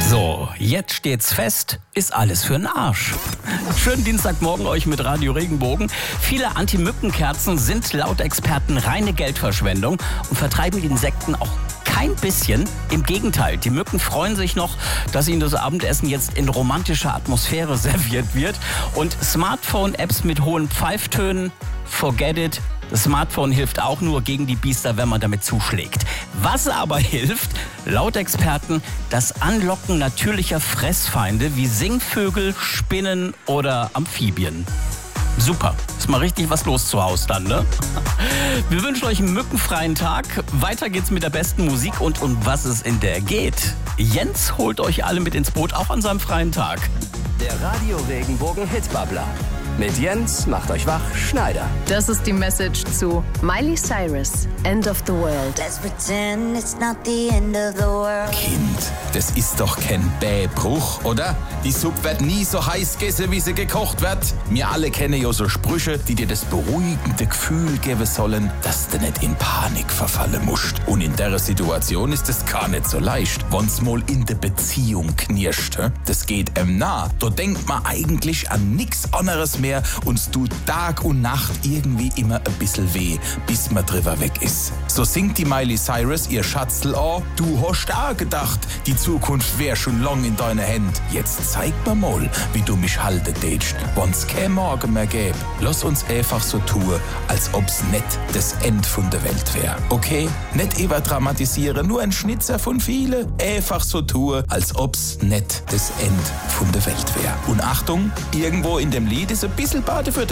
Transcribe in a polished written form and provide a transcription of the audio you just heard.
So, jetzt steht's fest, ist alles für den Arsch. Schönen Dienstagmorgen euch mit Radio Regenbogen. Viele Anti-Mücken-Kerzen sind laut Experten reine Geldverschwendung und vertreiben die Insekten auch kein bisschen. Im Gegenteil, die Mücken freuen sich noch, dass ihnen das Abendessen jetzt in romantischer Atmosphäre serviert wird. Und Smartphone-Apps mit hohen Pfeiftönen, forget it. Das Smartphone hilft auch nur gegen die Biester, wenn man damit zuschlägt. Was aber hilft, laut Experten, das Anlocken natürlicher Fressfeinde wie Singvögel, Spinnen oder Amphibien. Super, ist mal richtig was los zu Hause dann, ne? Wir wünschen euch einen mückenfreien Tag. Weiter geht's mit der besten Musik und um was es in der geht. Jens holt euch alle mit ins Boot, auch an seinem freien Tag. Der Radio Regenbogen Hitbubbler. Mit Jens macht euch wach, Schneider. Das ist die Message zu Miley Cyrus, End of the World. Let's pretend it's not the end of the world. Kind, das ist doch kein Bähbruch, oder? Die Suppe wird nie so heiß gegessen, wie sie gekocht wird. Wir alle kennen ja so Sprüche, die dir das beruhigende Gefühl geben sollen, dass du nicht in Panik verfallen musst. Und in der Situation ist es gar nicht so leicht, wenn's mal in der Beziehung knirscht. Das geht nah. Da denkt man eigentlich an nichts anderes mehr und es tut Tag und Nacht irgendwie immer ein bisschen weh, bis man drüber weg ist. So singt die Miley Cyrus ihr Schatzl an: Du hast auch gedacht, die Zukunft wär schon lang in deiner Hand. Jetzt zeig mir mal, wie du mich halten tätst, wenn's kein Morgen mehr gäb. Lass uns einfach so tun, als ob's nicht das End von der Welt wär. Okay? Nicht überdramatisieren, nur ein Schnitzer von vielen. Einfach so tun, als ob's nicht das End von der Welt wär. Und Achtung, irgendwo in dem Lied ist ein bisschen Bade für